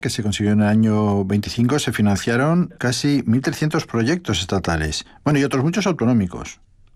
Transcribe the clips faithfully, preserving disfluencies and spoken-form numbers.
que se consiguió en el año veinticinco, se financiaron casi mil trescientos proyectos estatales. Bueno, y otros muchos autonómicos.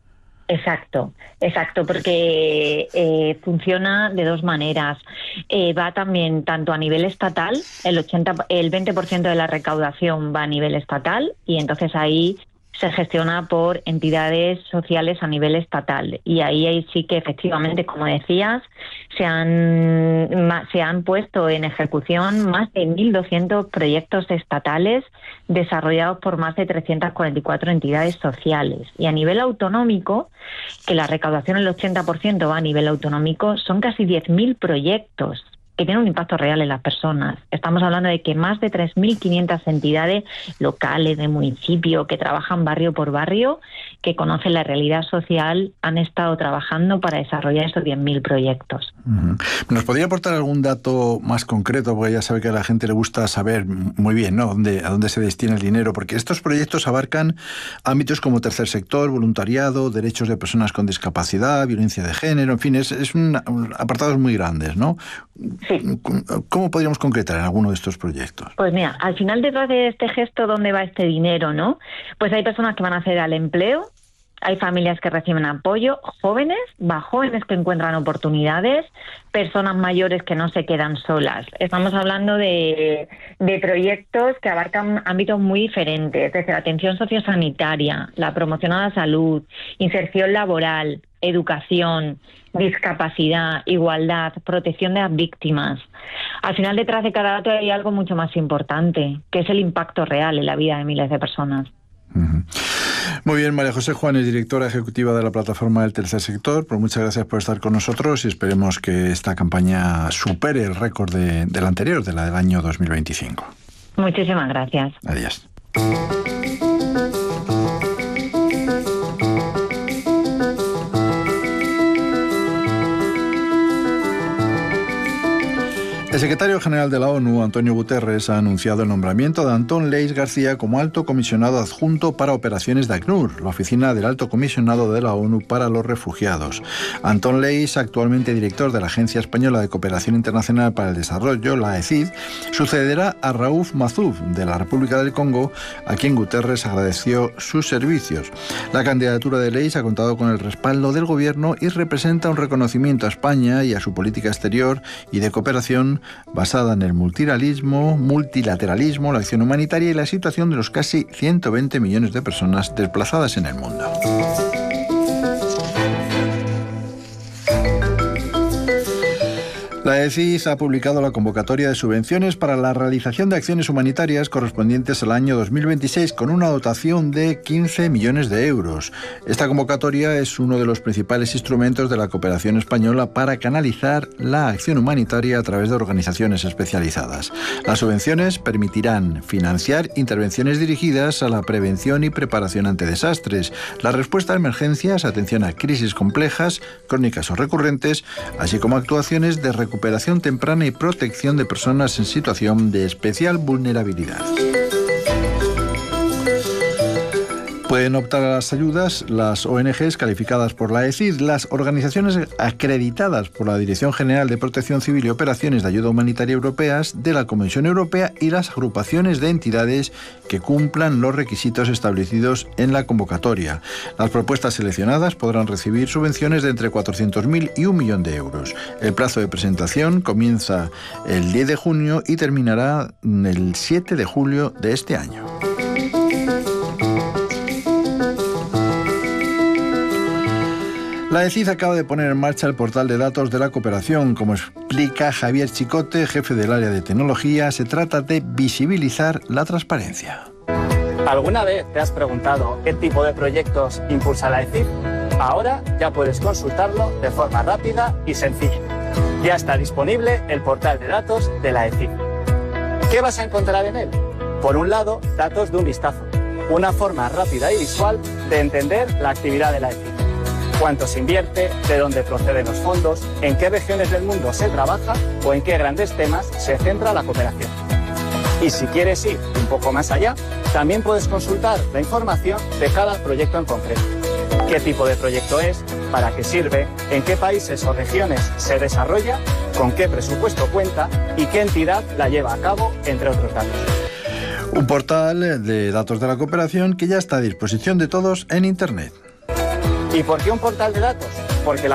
Exacto, exacto, porque eh, funciona de dos maneras. Eh, va también tanto a nivel estatal, el ochenta, el veinte por ciento de la recaudación va a nivel estatal, y entonces ahí se gestiona por entidades sociales a nivel estatal. Y ahí, ahí sí que efectivamente, como decías, se han, se han puesto en ejecución más de mil doscientos proyectos estatales desarrollados por más de trescientas cuarenta y cuatro entidades sociales. Y a nivel autonómico, que la recaudación el ochenta por ciento va a nivel autonómico, son casi diez mil proyectos que tienen un impacto real en las personas. Estamos hablando de que más de tres mil quinientas entidades locales, de municipio, que trabajan barrio por barrio, que conocen la realidad social, han estado trabajando para desarrollar esos diez mil proyectos. Uh-huh. ¿Nos podría aportar algún dato más concreto? Porque ya sabe que a la gente le gusta saber muy bien, ¿no?, ¿Dónde, a dónde se destina el dinero, porque estos proyectos abarcan ámbitos como tercer sector, voluntariado, derechos de personas con discapacidad, violencia de género, en fin, es, es un, un apartados muy grandes, ¿no? Sí. ¿Cómo podríamos concretar en alguno de estos proyectos? Pues mira, al final detrás de este gesto, ¿dónde va este dinero, no? Pues hay personas que van a acceder al empleo, hay familias que reciben apoyo, jóvenes, va jóvenes que encuentran oportunidades, personas mayores que no se quedan solas. Estamos hablando de, de proyectos que abarcan ámbitos muy diferentes, desde la atención sociosanitaria, la promoción a la salud, inserción laboral, educación, discapacidad, igualdad, protección de las víctimas. Al final, detrás de cada dato hay algo mucho más importante, que es el impacto real en la vida de miles de personas. Uh-huh. Muy bien, María José Juan es directora ejecutiva de la plataforma del tercer sector. Pues muchas gracias por estar con nosotros y esperemos que esta campaña supere el récord de, de la anterior, de la del año dos mil veinticinco. Muchísimas gracias. Adiós. El secretario general de la ONU, Antonio Guterres, ha anunciado el nombramiento de Antón Leis García como alto comisionado adjunto para operaciones de ACNUR, la oficina del alto comisionado de la ONU para los refugiados. Antón Leis, actualmente director de la Agencia Española de Cooperación Internacional para el Desarrollo, la A E C I D, sucederá a Raouf Mazouf, de la República del Congo, a quien Guterres agradeció sus servicios. La candidatura de Leis ha contado con el respaldo del gobierno y representa un reconocimiento a España y a su política exterior y de cooperación basada en el multilateralismo, multilateralismo, la acción humanitaria y la situación de los casi ciento veinte millones de personas desplazadas en el mundo. La A E C I D ha publicado la convocatoria de subvenciones para la realización de acciones humanitarias correspondientes al año dos mil veintiséis con una dotación de quince millones de euros. Esta convocatoria es uno de los principales instrumentos de la cooperación española para canalizar la acción humanitaria a través de organizaciones especializadas. Las subvenciones permitirán financiar intervenciones dirigidas a la prevención y preparación ante desastres, la respuesta a emergencias, atención a crisis complejas, crónicas o recurrentes, así como actuaciones de recuperación recuperación temprana y protección de personas en situación de especial vulnerabilidad. Pueden optar a las ayudas las O N Ges calificadas por la A E C I D, las organizaciones acreditadas por la Dirección General de Protección Civil y Operaciones de Ayuda Humanitaria Europeas de la Comisión Europea y las agrupaciones de entidades que cumplan los requisitos establecidos en la convocatoria. Las propuestas seleccionadas podrán recibir subvenciones de entre cuatrocientos mil y un millón de euros. El plazo de presentación comienza el diez de junio y terminará el siete de julio de este año. La A E C I D acaba de poner en marcha el portal de datos de la cooperación. Como explica Javier Chicote, jefe del área de tecnología, se trata de visibilizar la transparencia. ¿Alguna vez te has preguntado qué tipo de proyectos impulsa la A E C I D? Ahora ya puedes consultarlo de forma rápida y sencilla. Ya está disponible el portal de datos de la A E C I D. ¿Qué vas a encontrar en él? Por un lado, datos de un vistazo. Una forma rápida y visual de entender la actividad de la A E C I D. Cuánto se invierte, de dónde proceden los fondos, en qué regiones del mundo se trabaja o en qué grandes temas se centra la cooperación. Y si quieres ir un poco más allá, también puedes consultar la información de cada proyecto en concreto. Qué tipo de proyecto es, para qué sirve, en qué países o regiones se desarrolla con qué presupuesto cuenta y qué entidad la lleva a cabo, entre otros datos. Un portal de datos de la cooperación que ya está a disposición de todos en Internet. ¿Y por qué un portal de datos? Porque la